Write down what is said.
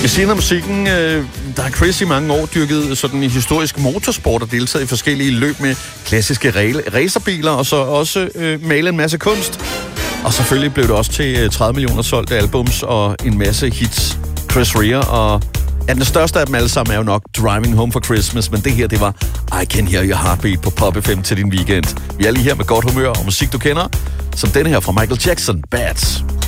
Ved siden af musikken, der har Chris i mange år dyrket sådan en historisk motorsport og deltaget i forskellige løb med klassiske racerbiler, og så også malet en masse kunst. Og selvfølgelig blev det også til 30 millioner solgte albums og en masse hits. Chris Rea, og den største af dem alle sammen er jo nok Driving Home for Christmas, men det her, det var I Can Hear Your Heartbeat på Pop FM til din weekend. Vi er lige her med godt humør og musik, du kender, som denne her fra Michael Jackson, Bad.